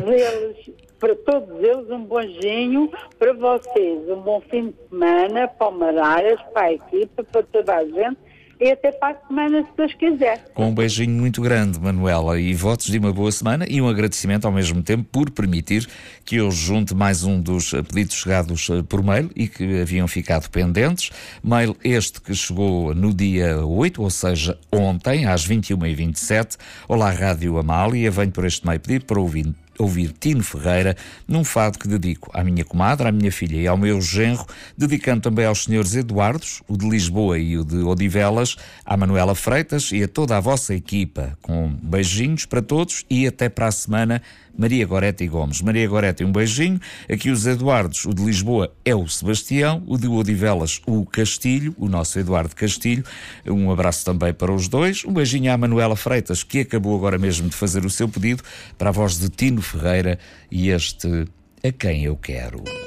para todos eles, um beijinho, para vocês, um bom fim de semana, para o Mararas, para a equipa, para toda a gente, e até para a semana, se Deus quiser. Com um beijinho muito grande, Manuela, e votos de uma boa semana e um agradecimento ao mesmo tempo por permitir que eu junte mais um dos pedidos chegados por mail e que haviam ficado pendentes. Mail este que chegou no dia 8, ou seja, ontem, às 21h27. Olá, Rádio Amália, venho por este meio pedir para ouvir Tino Ferreira num fado que dedico à minha comadre, à minha filha e ao meu genro, dedicando também aos senhores Eduardos, o de Lisboa e o de Odivelas, à Manuela Freitas e a toda a vossa equipa, com beijinhos para todos e até para a semana. Maria Gorete Gomes. Maria Gorete, um beijinho. Aqui os Eduardos, o de Lisboa é o Sebastião, o de Odivelas o Castilho, o nosso Eduardo Castilho. Um abraço também para os dois. Um beijinho à Manuela Freitas, que acabou agora mesmo de fazer o seu pedido, para a voz de Tino Ferreira e este A Quem Eu Quero.